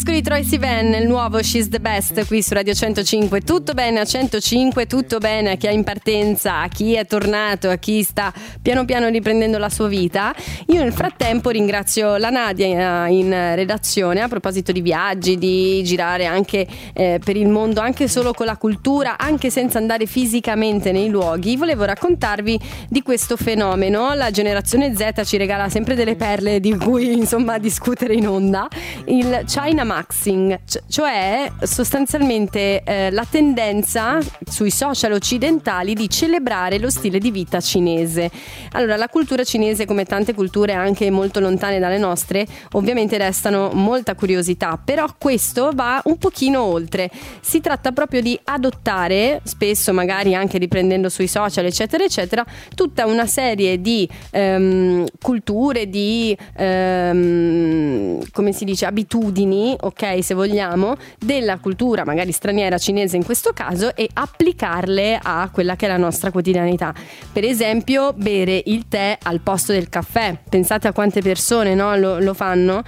disco di Troye Sivan, il nuovo She's the Best, qui su Radio 105. Tutto bene a 105, tutto bene a chi è in partenza, a chi è tornato, a chi sta piano piano riprendendo la sua vita. Io nel frattempo ringrazio la Nadia in redazione a proposito di viaggi, di girare anche per il mondo, anche solo con la cultura, anche senza andare fisicamente nei luoghi. Volevo raccontarvi di questo fenomeno. La generazione Z ci regala sempre delle perle di cui insomma discutere in onda. Il China Maxing, cioè sostanzialmente la tendenza sui social occidentali di celebrare lo stile di vita cinese. Allora, la cultura cinese, come tante culture anche molto lontane dalle nostre, ovviamente restano molta curiosità, però questo va un pochino oltre. Si tratta proprio di adottare, spesso magari anche riprendendo sui social eccetera eccetera, tutta una serie di culture, di come si dice, abitudini, ok, se vogliamo, della cultura magari straniera, cinese in questo caso, e applicarle a quella che è la nostra quotidianità. Per esempio, bere il tè al posto del caffè. Pensate a quante persone, no, lo fanno,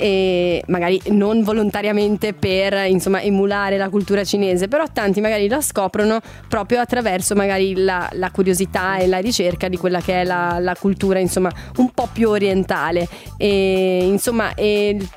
e magari non volontariamente per insomma emulare la cultura cinese, però tanti magari la scoprono proprio attraverso magari la curiosità e la ricerca di quella che è la cultura insomma un po' più orientale. E insomma il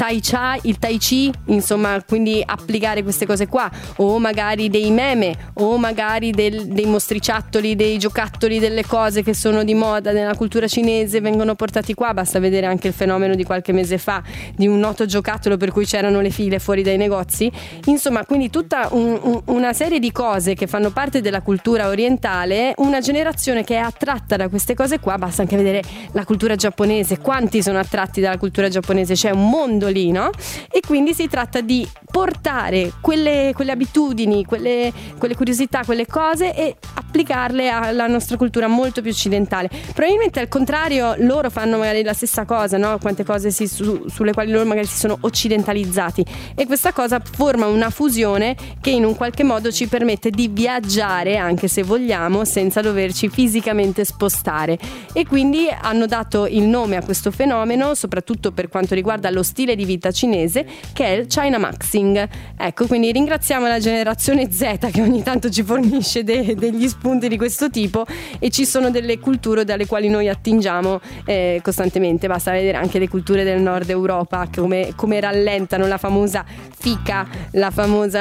tai chi, insomma, quindi applicare queste cose qua, o magari dei meme, o magari dei mostriciattoli, dei giocattoli, delle cose che sono di moda nella cultura cinese vengono portati qua. Basta vedere anche il fenomeno di qualche mese fa di un noto giocattolo per cui c'erano le file fuori dai negozi. Insomma, quindi tutta una serie di cose che fanno parte della cultura orientale, una generazione che è attratta da queste cose qua. Basta anche vedere la cultura giapponese, quanti sono attratti dalla cultura giapponese, c'è un mondo lì, no? E quindi si tratta di portare quelle abitudini, quelle curiosità, quelle cose, e applicarle alla nostra cultura molto più occidentale. Probabilmente al contrario loro fanno magari la stessa cosa, no? Quante cose sulle quali loro magari si sono occidentalizzati, e questa cosa forma una fusione che in un qualche modo ci permette di viaggiare, anche se vogliamo, senza doverci fisicamente spostare. E quindi hanno dato il nome a questo fenomeno, soprattutto per quanto riguarda lo stile di vita cinese, che è il China Maxing. Ecco, quindi ringraziamo la generazione Z che ogni tanto ci fornisce degli spunti di questo tipo, e ci sono delle culture dalle quali noi attingiamo costantemente. Basta vedere anche le culture del nord Europa, come rallentano la famosa fika, la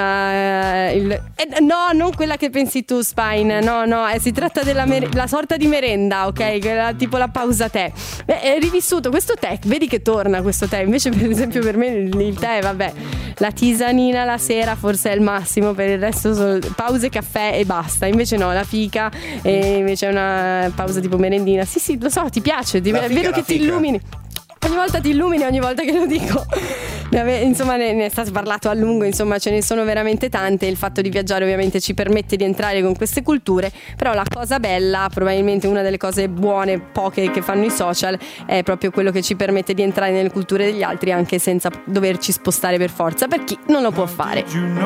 famosa no, non quella che pensi tu, Spine, no, si tratta della la sorta di merenda, ok, tipo la pausa tè. È rivissuto questo tè, vedi che torna questo tè. Invece per esempio per me il tè, vabbè, la tisanina la sera forse è il massimo, per il resto solo pause caffè e basta. Invece no, la fica, e invece è una pausa tipo merendina. Sì, lo so, ti piace, vedo che ti illumini. Ogni volta ti illumini, ogni volta che lo dico. Insomma ne è stato parlato a lungo, insomma ce ne sono veramente tante. Il fatto di viaggiare ovviamente ci permette di entrare con queste culture, però la cosa bella, probabilmente una delle cose buone, poche, che fanno i social, è proprio quello che ci permette di entrare nelle culture degli altri anche senza doverci spostare per forza, per chi non lo può fare.